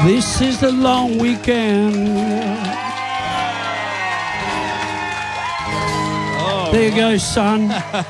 This is the long weekend. Oh, there you go, son.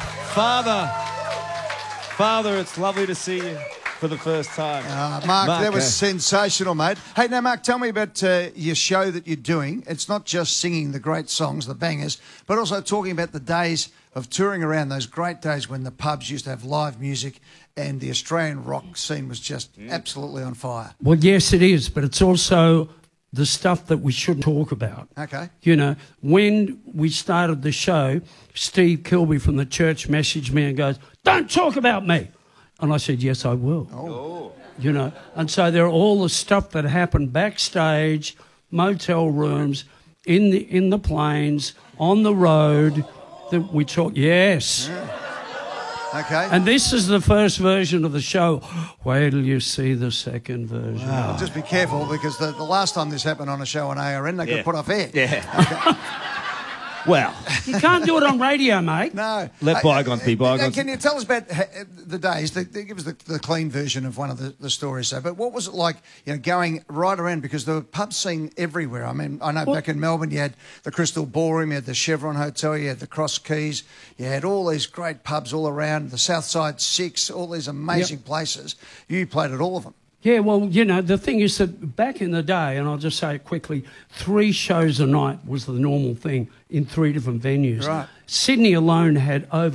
Father, it's lovely to see you for the first time. Mark, that was sensational, mate. Hey, now, Mark, tell me about your show that you're doing. It's not just singing the great songs, the bangers, but also talking about the days of touring around, those great days when the pubs used to have live music and the Australian rock scene was just absolutely on fire. Well, yes, it is, but it's also the stuff that we shouldn't talk about. Okay. You know, when we started the show, Steve Kilby from the church messaged me and goes, "Don't talk about me." And I said, "Yes, I will." Oh. You know, and so there are all the stuff that happened backstage, motel rooms, in the planes, on the road, that we talk. Yes. Yeah. Okay. And this is the first version of the show. Wait till you see the second version. Wow. Just be careful, because the last time this happened on a show on ARN, they got put off air. Yeah. Okay. Well, You can't do it on radio, mate. No. let bygones be bygones. Can you tell us about the days? Give us the clean version of one of the stories. So, but what was it like, you know, going right around? Because there were pub scene everywhere. I mean, I know back in Melbourne, you had the Crystal Ballroom, you had the Chevron Hotel, you had the Cross Keys, you had all these great pubs all around, the Southside Six, all these amazing places. You played at all of them. Yeah, well, you know, the thing is that back in the day, and I'll just say it quickly, 3 shows a night was the normal thing in 3 different venues. Right. Sydney alone had over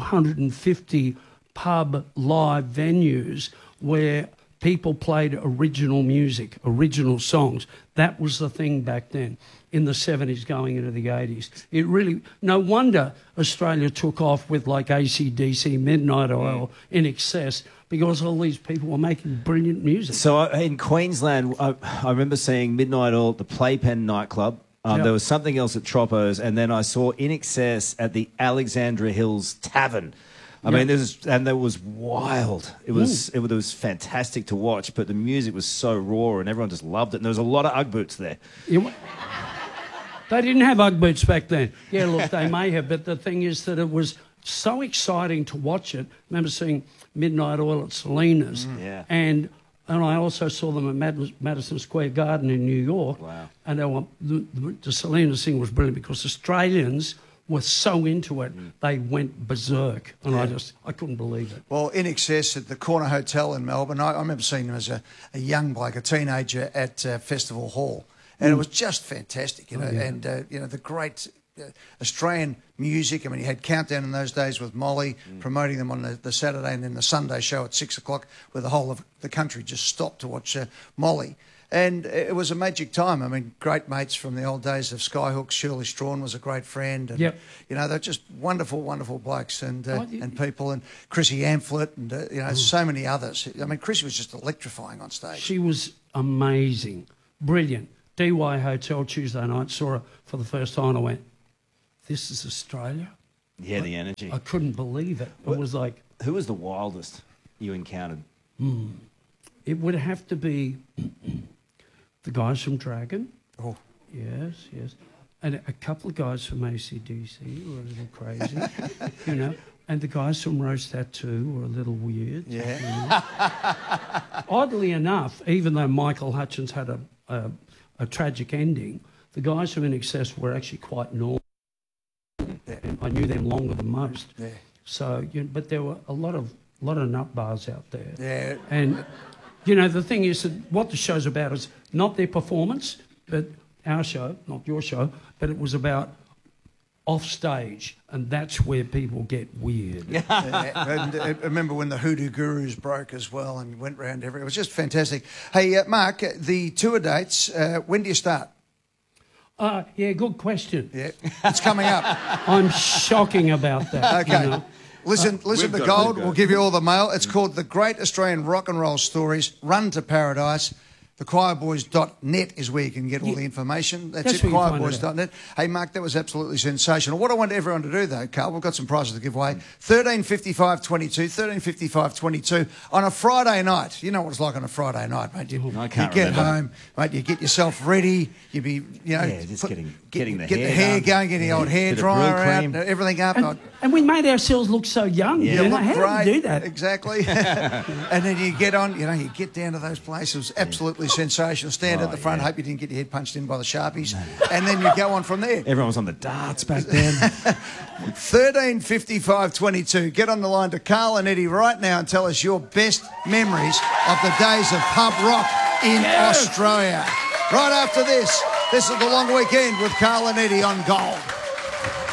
250 pub live venues where people played original music, original songs. That was the thing back then in the 70s going into the 80s. It really, no wonder Australia took off with like AC/DC, Midnight Oil, In Excess, because all these people were making brilliant music. So in Queensland, I remember seeing Midnight Oil at the Playpen nightclub. There was something else at Troppo's, and then I saw In Excess at the Alexandra Hills Tavern. I mean, that was wild. It was fantastic to watch, but the music was so raw, and everyone just loved it. And there was a lot of Ugg boots there. They didn't have Ugg boots back then. Yeah, look, they may have, but the thing is that it was so exciting to watch it. I remember seeing Midnight Oil at Selena's, and I also saw them at Madison Square Garden in New York. Wow. And the Selena's thing was brilliant because Australians were so into it, they went berserk. And I couldn't believe it. Well, In Excess at the Corner Hotel in Melbourne, I remember seeing them as a young bloke, a teenager at Festival Hall. And it was just fantastic, you know, and, you know, the great Australian music. I mean, you had Countdown in those days with Molly, promoting them on the Saturday, and then the Sunday show at 6 o'clock, where the whole of the country just stopped to watch Molly. And it was a magic time. I mean, great mates from the old days of Skyhooks. Shirley Strawn was a great friend. And, you know, they're just wonderful, wonderful blokes and people. And Chrissy Amphlett and, you know, so many others. I mean, Chrissy was just electrifying on stage. She was amazing, brilliant. DY Hotel Tuesday night, saw her for the first time. I went, this is Australia? Yeah, the energy. I couldn't believe it. It was like... Who was the wildest you encountered? It would have to be the guys from Dragon. Oh. Yes. And a couple of guys from AC/DC were a little crazy, you know. And the guys from Rose Tattoo were a little weird. Yeah. You know? Oddly enough, even though Michael Hutchence had a tragic ending, the guys from In Excess were actually quite normal. I knew them longer than most. Yeah. So, you know, but there were a lot of nut bars out there. Yeah. And, you know, the thing is that what the show's about is not their performance, but our show, not your show, but it was about off stage, and that's where people get weird. And I remember when the Hoodoo Gurus broke as well and went round everywhere. It was just fantastic. Hey, Mark, the tour dates, when do you start? Yeah, good question. Yeah, it's coming up. I'm shocking about that. Okay. You know? Listen to Gold. We'll give you all the mail. It's called The Great Australian Rock and Roll Stories, Run to Paradise. Thechoirboys.net is where you can get all the information. That's it, choirboys.net. Hey, Mark, that was absolutely sensational. What I want everyone to do, though, Carl, we've got some prizes to give away. 135522, 135522 on a Friday night. You know what it's like on a Friday night, mate. You get home, mate, you get yourself ready, you be, you know... Yeah, just getting the hair going, getting the old hair dryer out, everything up. And we made ourselves look so young. Yeah, you know? look How great. do you do that? Exactly. And then you get on, you know, you get down to those places. Absolutely absolutely sensational. Stand at the front, hope you didn't get your head punched in by the Sharpies, and then you go on from there. Everyone was on the darts back then. 135522. Get on the line to Carl and Eddie right now and tell us your best memories of the days of pub rock in Australia. Right after this is the long weekend with Carl and Eddie on Gold.